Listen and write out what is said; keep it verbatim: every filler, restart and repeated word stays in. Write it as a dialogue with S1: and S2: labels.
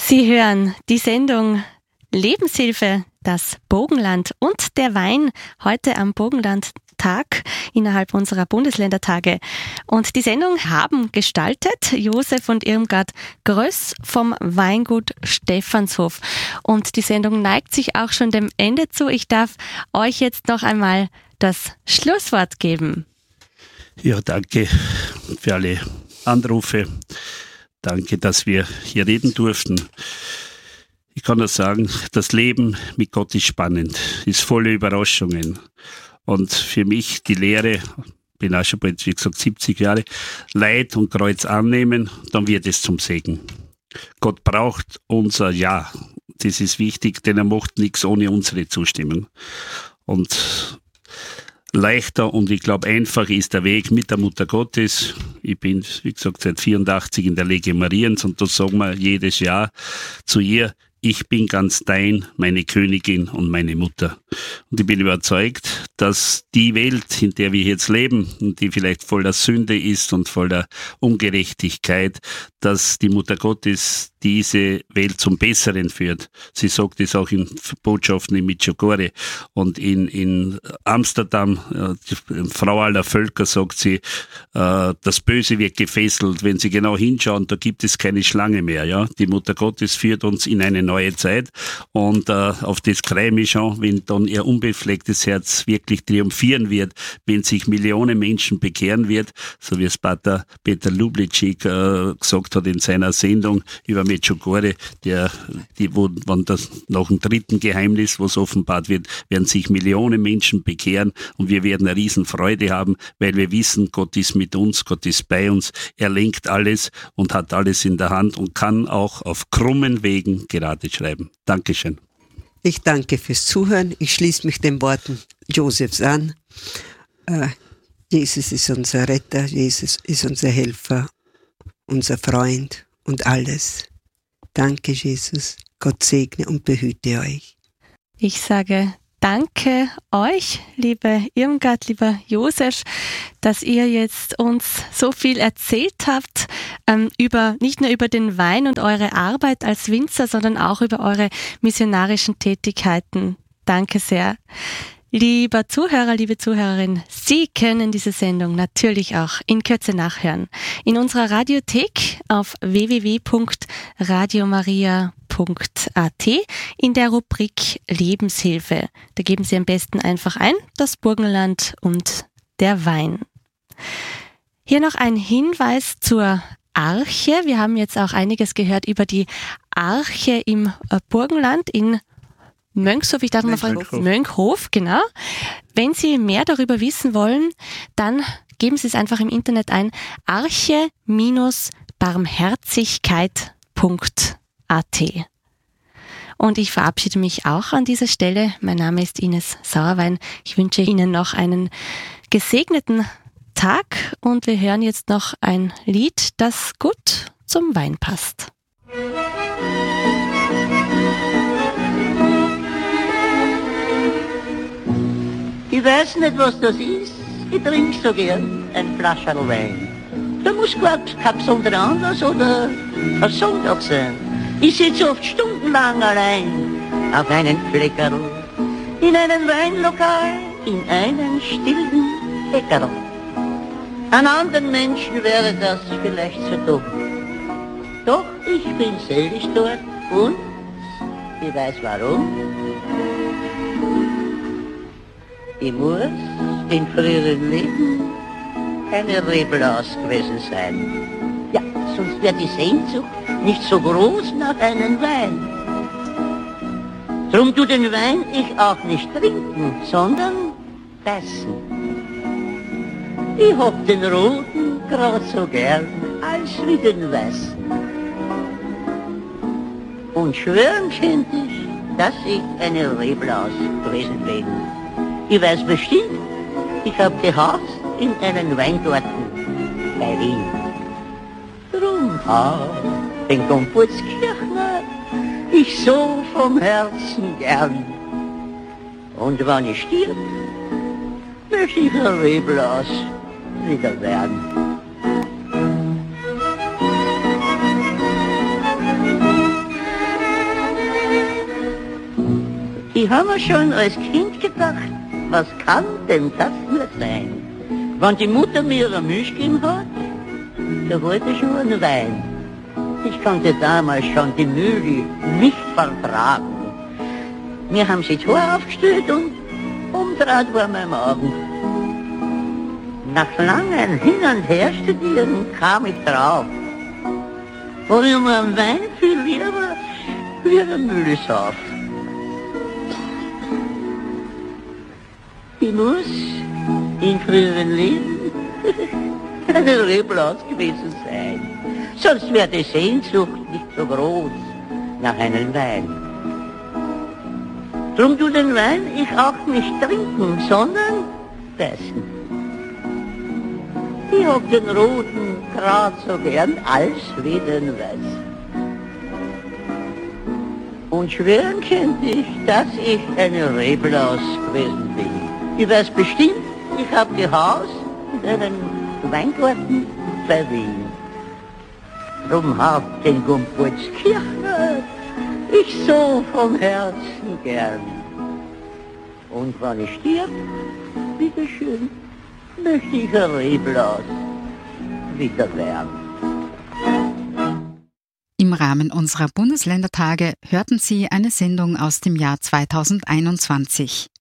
S1: Sie hören die Sendung Lebenshilfe, das Burgenland und der Wein heute am Burgenlandtag innerhalb unserer Bundesländertage. Und die Sendung haben gestaltet Josef und Irmgard Gröss vom Weingut Stephanshof. Und die Sendung neigt sich auch schon dem Ende zu. Ich darf euch jetzt noch einmal das Schlusswort geben.
S2: Ja, danke für alle Anrufe. Danke, dass wir hier reden durften. Ich kann nur sagen, das Leben mit Gott ist spannend, ist voller Überraschungen. Und für mich die Lehre, bin auch schon bald, wie gesagt, siebzig Jahre, Leid und Kreuz annehmen, dann wird es zum Segen. Gott braucht unser Ja. Das ist wichtig, denn er macht nichts ohne unsere Zustimmung. Und leichter und ich glaube einfach ist der Weg mit der Mutter Gottes. Ich bin, wie gesagt, seit vierundachtzig in der Legion Mariens und da sagen wir jedes Jahr zu ihr, ich bin ganz dein, meine Königin und meine Mutter. Und ich bin überzeugt, dass die Welt, in der wir jetzt leben und die vielleicht voller Sünde ist und voller Ungerechtigkeit, dass die Mutter Gottes diese Welt zum Besseren führt. Sie sagt es auch in Botschaften in Medjugorje und in, in Amsterdam, äh, Frau aller Völker, sagt sie, äh, das Böse wird gefesselt. Wenn Sie genau hinschauen, da gibt es keine Schlange mehr. Ja, die Mutter Gottes führt uns in eine neue Zeit und äh, auf das freue ich schon, wenn dann ihr unbeflecktes Herz wirklich triumphieren wird, wenn sich Millionen Menschen bekehren wird, so wie es Pater Peter Lublicik äh, gesagt hat in seiner Sendung über Medjugorje, der, die, wo, wenn das nach dem dritten Geheimnis, was offenbart wird, werden sich Millionen Menschen bekehren und wir werden eine Riesenfreude haben, weil wir wissen, Gott ist mit uns, Gott ist bei uns, er lenkt alles und hat alles in der Hand und kann auch auf krummen Wegen gerade schreiben. Dankeschön.
S3: Ich danke fürs Zuhören. Ich schließe mich den Worten Josefs an. Äh, Jesus ist unser Retter, Jesus ist unser Helfer, unser Freund und alles. Danke, Jesus. Gott segne und behüte euch.
S1: Ich sage danke euch, liebe Irmgard, lieber Josef, dass ihr jetzt uns so viel erzählt habt, ähm, über, nicht nur über den Wein und eure Arbeit als Winzer, sondern auch über eure missionarischen Tätigkeiten. Danke sehr. Lieber Zuhörer, liebe Zuhörerin, Sie können diese Sendung natürlich auch in Kürze nachhören. In unserer Radiothek auf w w w punkt radio maria punkt a t in der Rubrik Lebenshilfe. Da geben Sie am besten einfach ein, das Burgenland und der Wein. Hier noch ein Hinweis zur Arche. Wir haben jetzt auch einiges gehört über die Arche im Burgenland in Mönchshof, ich dachte mal Mönchhof. Mönchhof, genau. Wenn Sie mehr darüber wissen wollen, dann geben Sie es einfach im Internet ein, arche barmherzigkeit punkt a t. Und ich verabschiede mich auch an dieser Stelle. Mein Name ist Ines Sauerwein. Ich wünsche Ihnen noch einen gesegneten Tag und wir hören jetzt noch ein Lied, das gut zum Wein passt.
S4: Ich weiß nicht, was das ist. Ich trinke so gern ein Flascherl Wein. Da muss gar kein besonderer Anlass oder ein Sonntag sein. Ich sitze oft stundenlang allein auf einem Fleckerl, in einem Weinlokal, in einem stillen Eckerl. An anderen Menschen wäre das vielleicht so dumm. Doch ich bin selig dort und ich weiß warum. Ich muss in früheren Leben eine Reblaus gewesen sein. Ja, sonst wäre die Sehnsucht nicht so groß nach einem Wein. Drum tu den Wein ich auch nicht trinken, sondern beißen. Ich hab den roten grad so gern als wie den weißen. Und schwören könnt ich, dass ich eine Reblaus gewesen bin. Ich weiß bestimmt, ich hab gehaust in einem Weingarten bei Wien. Drum hab den Komputskirchner ich so vom Herzen gern. Und wenn ich stirb, möchte ich ein Reblaus wieder werden. Ich habe mir schon als Kind gedacht, was kann denn das nur sein? Wenn die Mutter mir ihre Milch gegeben hat, da wollte ich schon einen Wein. Ich konnte damals schon die Mühle nicht vertragen. Wir haben sie Tor aufgestellt und umdreht war mein Magen. Nach langem Hin und Her studieren kam ich drauf. Wo ich mir einen Wein viel lieber wie eine Mühle sauf. Ich muss in früheren Leben eine Reblaus gewesen sein. Sonst wäre die Sehnsucht nicht so groß nach einem Wein. Drum du den Wein ich auch nicht trinken, sondern pressen. Ich hab den roten grad so gern als wie den Weiß. Und schwören könnte ich, dass ich eine Reblaus gewesen bin. Ich weiß bestimmt, ich hab gehaust in einem Weingarten bei Wien. Drum hab den Gumbolzkirchner ich so vom Herzen gern. Und wenn ich stirb, bitteschön, möchte ich ein Reblaus wieder werden.
S5: Im Rahmen unserer Bundesländertage hörten Sie eine Sendung aus dem Jahr zweitausendeinundzwanzig.